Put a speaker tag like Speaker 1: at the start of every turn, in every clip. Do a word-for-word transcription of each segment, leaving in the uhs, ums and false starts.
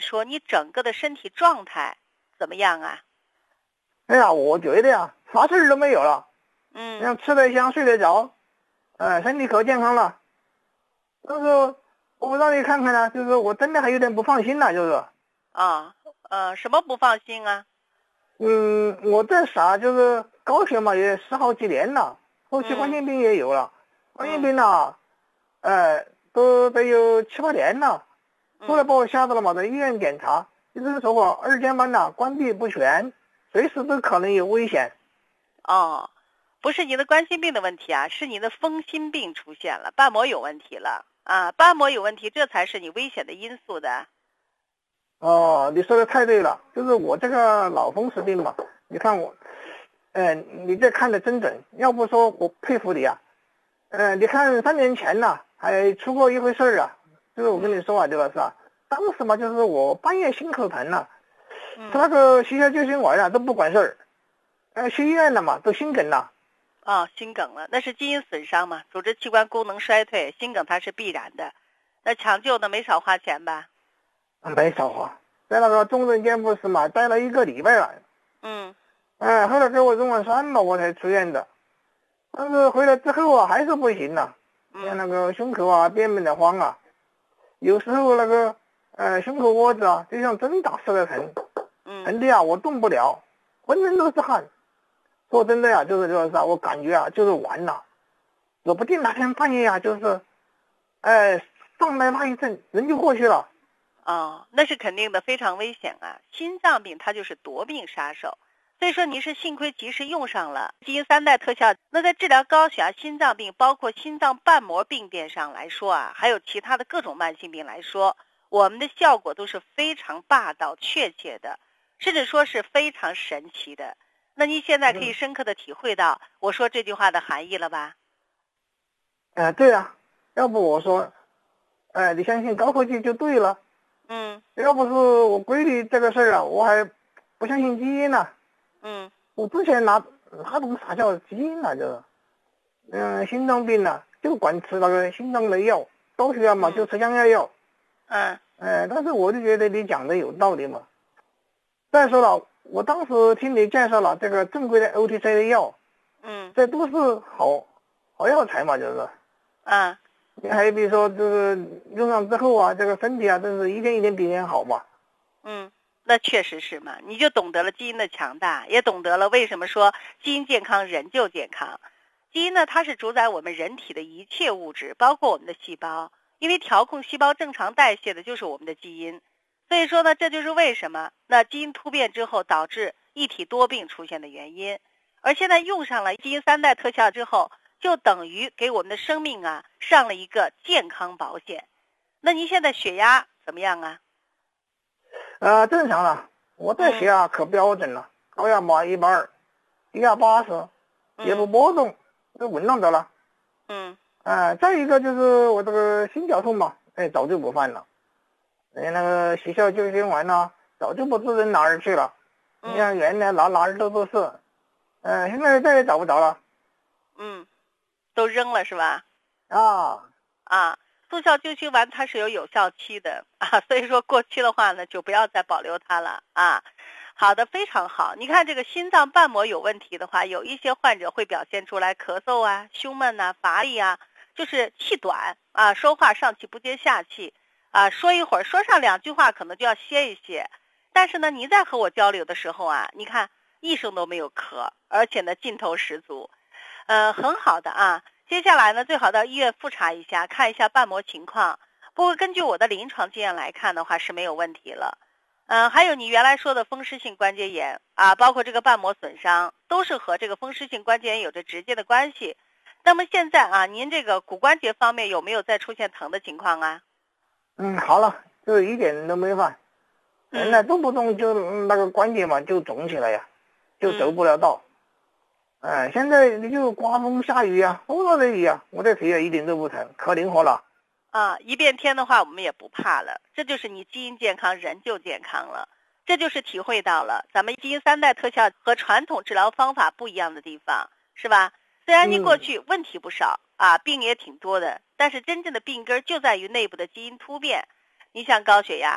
Speaker 1: 说，你整个的身体状态怎么样啊？
Speaker 2: 哎呀，我觉得呀，啥事儿都没有了。
Speaker 1: 嗯，
Speaker 2: 像吃得香，睡得着，呃，身体可健康了。就是我不让你看看呢，就是我真的还有点不放心了，就是。
Speaker 1: 啊，呃，什么不放心啊？
Speaker 2: 嗯，我这啥就是高血嘛，也十好几年了，后期冠心病也有了，冠心病呢，呃，都得有七八年了。后来把我吓到了嘛，在医院检查，医生说我二尖瓣呐关闭不全，随时都可能有危险。
Speaker 1: 哦，不是你的冠心病的问题啊，是你的风心病出现了，瓣膜有问题了啊，瓣膜有问题，这才是你危险的因素的。
Speaker 2: 哦，你说的太对了，就是我这个老风湿病嘛，你看我，呃，你这看的真准，要不说我佩服你啊。呃，你看三年前呢，还出过一回事儿啊，就是我跟你说啊，这个是吧？当时嘛，就是我半夜心口疼了，吃那个西效救心丸啊都不管事儿，呃，去医院了嘛，都心梗了。
Speaker 1: 哦，心梗了，那是基因损伤嘛，组织器官功能衰退，心梗它是必然的。那抢救的没少花钱吧？
Speaker 2: 没少花，在那个重症监护室嘛，待了一个礼拜了。
Speaker 1: 嗯。
Speaker 2: 哎、呃，后来给我用完酸了，我才出院的。但是回来之后啊，还是不行了，像那个胸口啊，变变的慌啊，有时候那个呃胸口窝子啊，就像针打似的疼，疼的呀，我动不了，浑身都是汗。说真的呀，就是就是啊，我感觉啊，就是完了，指不定哪天半夜呀、啊，就是，哎，上来那一阵，人就过去了。
Speaker 1: 哦，那是肯定的，非常危险啊！心脏病它就是夺命杀手，所以说你是幸亏及时用上了基因三代特效。那在治疗高血压、心脏病，包括心脏瓣膜病变上来说啊，还有其他的各种慢性病来说，我们的效果都是非常霸道、确切的，甚至说是非常神奇的。那您现在可以深刻的体会到我说这句话的含义了吧？
Speaker 2: 呃，对啊，要不我说，哎，你相信高科技就对了。
Speaker 1: 嗯，
Speaker 2: 要不是我闺女这个事儿啊，我还不相信基因呢。
Speaker 1: 嗯，
Speaker 2: 我之前哪哪懂啥叫基因啊？就是，嗯，心脏病呢、啊，就管吃那个心脏的药，高血压嘛就吃降压药。
Speaker 1: 嗯，
Speaker 2: 哎，但是我就觉得你讲的有道理嘛。再说了，我当时听你介绍了这个正规的 O T C 的药，
Speaker 1: 嗯，
Speaker 2: 这都是好好药材嘛，就是。
Speaker 1: 啊。
Speaker 2: 你还比如说，就是用上之后啊，这个身体啊，真是一天一天比一天好嘛。
Speaker 1: 嗯，那确实是嘛，你就懂得了基因的强大，也懂得了为什么说基因健康人就健康。基因呢，它是主宰我们人体的一切物质，包括我们的细胞，因为调控细胞正常代谢的就是我们的基因。所以说呢，这就是为什么那基因突变之后导致一体多病出现的原因。而现在用上了基因三代特效之后，就等于给我们的生命啊上了一个健康保险。那您现在血压怎么样啊？
Speaker 2: 呃，正常了，我这血压可标准了，高压嘛一百二，低压八十，也不波动，都稳当得了。
Speaker 1: 嗯。
Speaker 2: 呃，再一个就是我这个心绞痛嘛，哎，早就不犯了。哎，那个西效救心丸呢，早就不知扔哪儿去了。你看原来哪哪儿都都是，呃，现在再也找不着了。
Speaker 1: 嗯，都扔了是吧？
Speaker 2: 啊
Speaker 1: 啊，速效救心丸它是有有效期的啊，所以说过期的话呢，就不要再保留它了啊。好的，非常好。你看这个心脏瓣膜有问题的话，有一些患者会表现出来咳嗽啊、胸闷呐、乏力啊，就是气短啊，说话上气不接下气啊，说一会儿说上两句话可能就要歇一歇。但是呢，您在和我交流的时候啊，你看一声都没有咳，而且呢劲头十足，呃，很好的啊。接下来呢，最好到医院复查一下，看一下瓣膜情况。不过根据我的临床经验来看的话，是没有问题了。嗯、呃，还有你原来说的风湿性关节炎啊，包括这个瓣膜损伤，都是和这个风湿性关节炎有着直接的关系。那么现在啊，您这个骨关节方面有没有再出现疼的情况啊？
Speaker 2: 嗯，好了，就一点都没犯。嗯，那动不动就那个关节嘛就肿起来呀，就走不了道。哎、嗯呃，现在你就刮风下雨啊，风大的雨啊，我这腿啊一点都不疼，可灵活了。
Speaker 1: 啊，一变天的话，我们也不怕了。这就是你基因健康，人就健康了。这就是体会到了咱们基因三代特效和传统治疗方法不一样的地方，是吧？虽然你过去问题不少、嗯、啊，病也挺多的，但是真正的病根就在于内部的基因突变。你像高血压，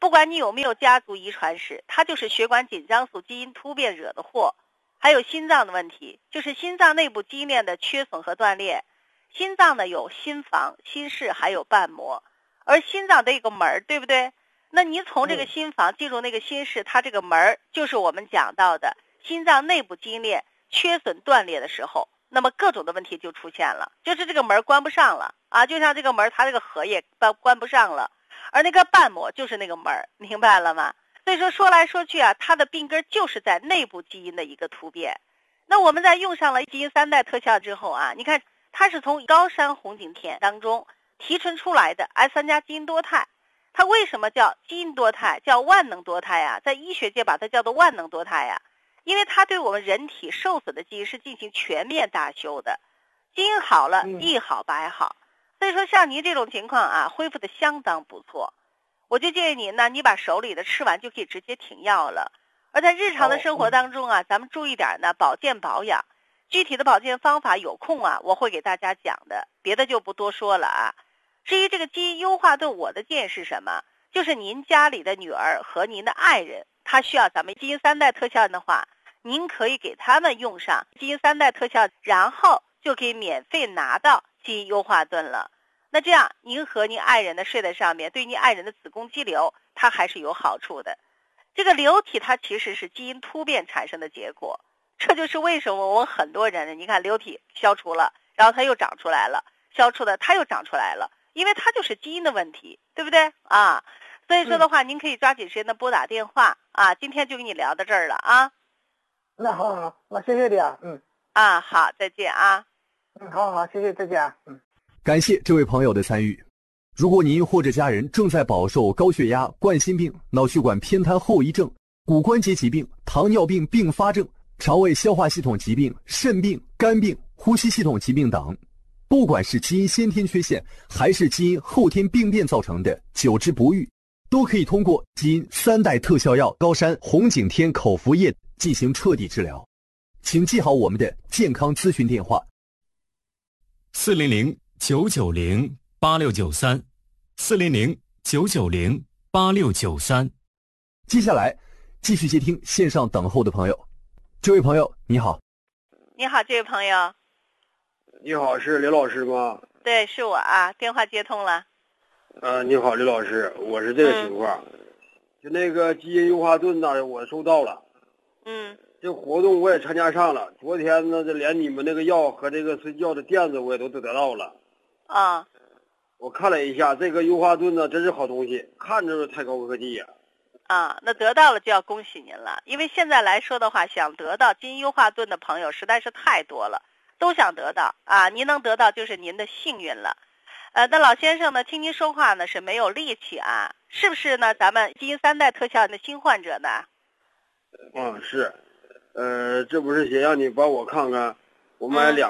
Speaker 1: 不管你有没有家族遗传史，它就是血管紧张素基因突变惹的祸。还有心脏的问题，就是心脏内部基因链的缺损和断裂。心脏呢有心房、心室还有瓣膜，而心脏得有个门儿，对不对？那你从这个心房进入那个心室，它这个门儿就是我们讲到的心脏内部基因链缺损断裂的时候，那么各种的问题就出现了，就是这个门关不上了啊，就像这个门它这个合也关关不上了，而那个瓣膜就是那个门，明白了吗？所以说说来说去啊，它的病根就是在内部基因的一个突变。那我们在用上了基因三代特效之后啊，你看它是从高山红景天当中提纯出来的 S 三 加基因多肽。它为什么叫基因多肽，叫万能多肽啊？在医学界把它叫做万能多肽啊，因为它对我们人体受损的基因是进行全面大修的，基因好了，一好百好。所以说像您这种情况啊，恢复的相当不错。我就建议您呢，你把手里的吃完就可以直接停药了。而在日常的生活当中啊，咱们注意点呢，保健保养。具体的保健方法有空啊，我会给大家讲的，别的就不多说了啊。至于这个基因优化对我的建议是什么？就是您家里的女儿和您的爱人，他需要咱们基因三代特效的话，您可以给他们用上基因三代特效，然后就可以免费拿到基因优化盾了。那这样您和您爱人的睡在上面，对您爱人的子宫肌瘤它还是有好处的。这个瘤体它其实是基因突变产生的结果，这就是为什么我很多人你看瘤体消除了，然后它又长出来了，消除了它又长出来了，因为它就是基因的问题，对不对啊？所以说的话、嗯、您可以抓紧时间的拨打电话啊，今天就跟你聊到这儿了啊。
Speaker 2: 那好好，那谢谢你啊，嗯。
Speaker 1: 啊，好，再见啊。
Speaker 2: 嗯，好好，谢谢，再见啊，嗯。
Speaker 3: 感谢这位朋友的参与。如果您或者家人正在饱受高血压、冠心病、脑血管偏瘫后遗症、骨关节疾病、糖尿病并发症、肠胃消化系统疾病、肾病、肝病、呼吸系统疾病等，不管是基因先天缺陷还是基因后天病变造成的久治不愈，都可以通过基因三代特效药高山红景天口服液进行彻底治疗。请记好我们的健康咨询电话：
Speaker 4: 四零零九九零八六九三，四零零九九零八六九三。
Speaker 3: 接下来继续接听线上等候的朋友。这位朋友你好。
Speaker 1: 你好，这位朋友。
Speaker 5: 你好，是刘老师吗？
Speaker 1: 对，是我啊，电话接通了。
Speaker 5: 呃，你好，刘老师，我是这个情况，嗯、就那个基因优化盾呢，我收到了。
Speaker 1: 嗯。
Speaker 5: 这活动我也参加上了，昨天呢，这连你们那个药和这个睡觉的垫子我也都得到了。
Speaker 1: 啊。
Speaker 5: 我看了一下，这个优化盾呢，真是好东西，看着太高科技呀。
Speaker 1: 啊，那得到了就要恭喜您了，因为现在来说的话，想得到基因优化盾的朋友实在是太多了，都想得到啊，您能得到就是您的幸运了。呃，那老先生呢，听您说话呢是没有力气啊，是不是呢？咱们基因三代特效的新患者呢？
Speaker 5: 嗯，是，呃，这不是想让你帮我看看，我买两。